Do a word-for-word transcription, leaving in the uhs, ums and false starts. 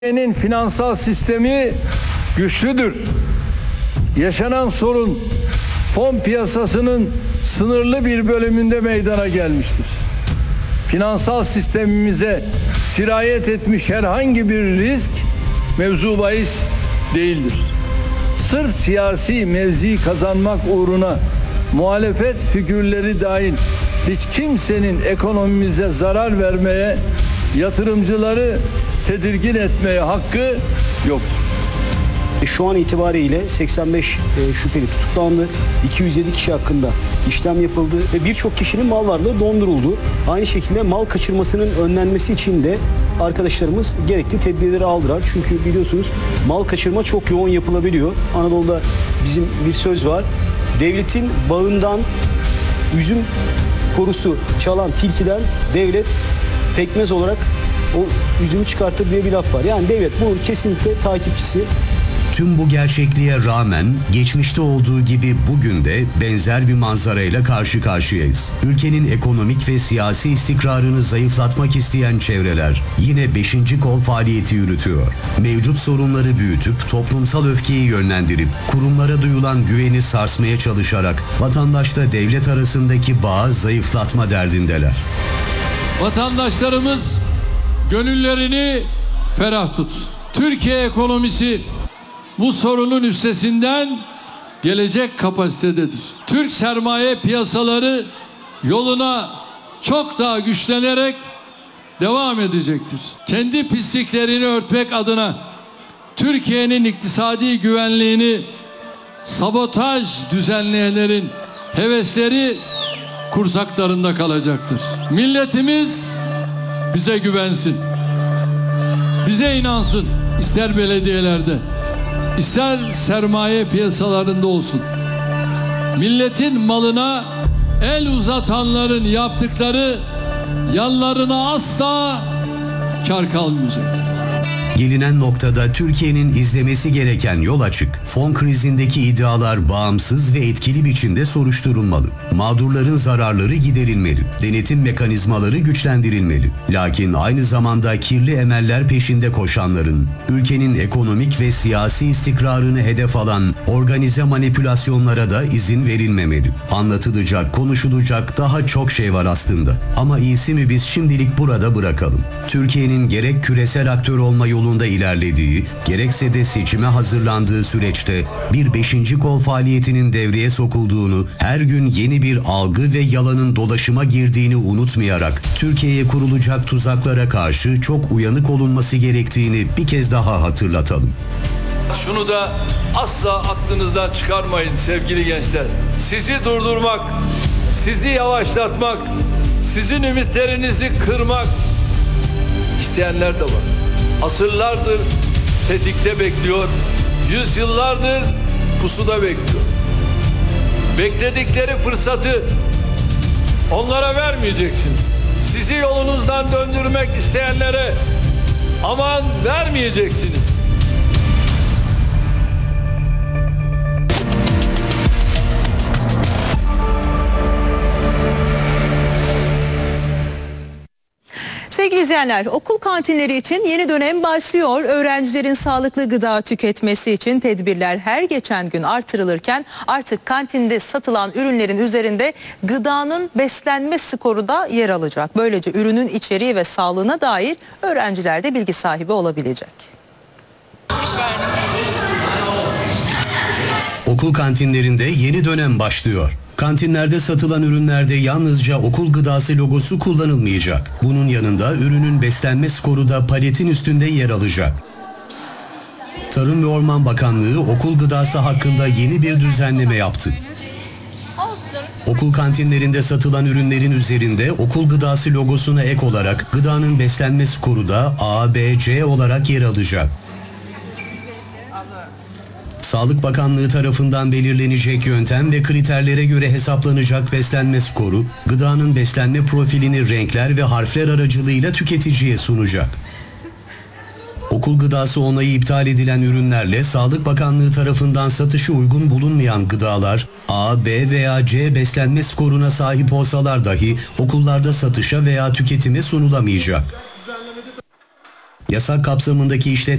Türkiye'nin finansal sistemi güçlüdür. Yaşanan sorun fon piyasasının sınırlı bir bölümünde meydana gelmiştir. Finansal sistemimize sirayet etmiş herhangi bir risk mevzu bahis değildir. Sırf siyasi mevzi kazanmak uğruna muhalefet figürleri dahil hiç kimsenin ekonomimize zarar vermeye, yatırımcıları tedirgin etmeye hakkı yoktur. Şu an itibariyle seksen beş şüpheli tutuklandı. iki yüz yedi kişi hakkında işlem yapıldı ve birçok kişinin mal varlığı donduruldu. Aynı şekilde mal kaçırmasının önlenmesi için de arkadaşlarımız gerekli tedbirleri aldılar. Çünkü biliyorsunuz mal kaçırma çok yoğun yapılabiliyor. Anadolu'da bizim bir söz var. Devletin bağından üzüm korusu çalan tilkiden devlet pekmez olarak o üzümü çıkartır diye bir laf var. Yani devlet bunun kesinlikle takipçisi. Tüm bu gerçekliğe rağmen geçmişte olduğu gibi bugün de benzer bir manzarayla karşı karşıyayız. Ülkenin ekonomik ve siyasi istikrarını zayıflatmak isteyen çevreler yine beşinci kol faaliyeti yürütüyor. Mevcut sorunları büyütüp toplumsal öfkeyi yönlendirip kurumlara duyulan güveni sarsmaya çalışarak vatandaşla devlet arasındaki bağı zayıflatma derdindeler. Vatandaşlarımız gönüllerini ferah tutsun. Türkiye ekonomisi bu sorunun üstesinden gelecek kapasitededir. Türk sermaye piyasaları yoluna çok daha güçlenerek devam edecektir. Kendi pisliklerini örtmek adına Türkiye'nin iktisadi güvenliğini sabotaj düzenleyenlerin hevesleri kursaklarında kalacaktır. Milletimiz bize güvensin. Bize inansın. İster belediyelerde, ister sermaye piyasalarında olsun. Milletin malına el uzatanların yaptıkları yanlarına asla kar kalmayacak. Gelinen noktada Türkiye'nin izlemesi gereken yol açık. Fon krizindeki iddialar bağımsız ve etkili biçimde soruşturulmalı. Mağdurların zararları giderilmeli. Denetim mekanizmaları güçlendirilmeli. Lakin aynı zamanda kirli emeller peşinde koşanların, ülkenin ekonomik ve siyasi istikrarını hedef alan organize manipülasyonlara da izin verilmemeli. Anlatılacak, konuşulacak daha çok şey var aslında. Ama iyisi mi biz şimdilik burada bırakalım. Türkiye'nin gerek küresel aktör olma yolunda ilerlediği, gerekse de seçime hazırlandığı süreçte bir beşinci kol faaliyetinin devreye sokulduğunu, her gün yeni bir algı ve yalanın dolaşıma girdiğini unutmayarak Türkiye'ye kurulacak tuzaklara karşı çok uyanık olunması gerektiğini bir kez daha hatırlatalım. Şunu da asla aklınızdan çıkarmayın sevgili gençler. Sizi durdurmak, sizi yavaşlatmak, sizin ümitlerinizi kırmak isteyenler de var. Asırlardır tetikte bekliyor, yüzyıllardır pusuda bekliyor. Bekledikleri fırsatı onlara vermeyeceksiniz. Sizi yolunuzdan döndürmek isteyenlere aman vermeyeceksiniz. Sevgili izleyenler, okul kantinleri için yeni dönem başlıyor. Öğrencilerin sağlıklı gıda tüketmesi için tedbirler her geçen gün artırılırken artık kantinde satılan ürünlerin üzerinde gıdanın beslenme skoru da yer alacak. Böylece ürünün içeriği ve sağlığına dair öğrenciler de bilgi sahibi olabilecek. Okul kantinlerinde yeni dönem başlıyor. Kantinlerde satılan ürünlerde yalnızca okul gıdası logosu kullanılmayacak. Bunun yanında ürünün beslenme skoru da paletin üstünde yer alacak. Tarım ve Orman Bakanlığı okul gıdası hakkında yeni bir düzenleme yaptı. Okul kantinlerinde satılan ürünlerin üzerinde okul gıdası logosuna ek olarak gıdanın beslenme skoru da A, B, C olarak yer alacak. Sağlık Bakanlığı tarafından belirlenecek yöntem ve kriterlere göre hesaplanacak beslenme skoru, gıdanın beslenme profilini renkler ve harfler aracılığıyla tüketiciye sunacak. Okul gıdası onayı iptal edilen ürünlerle Sağlık Bakanlığı tarafından satışı uygun bulunmayan gıdalar, A, B veya C beslenme skoruna sahip olsalar dahi okullarda satışa veya tüketime sunulamayacak. Yasak kapsamındaki işletme